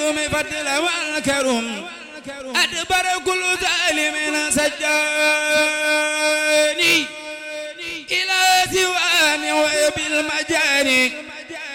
العلوم فضل والكرم أدبر كل ظالم سجاني إلى سواني وبالمجاني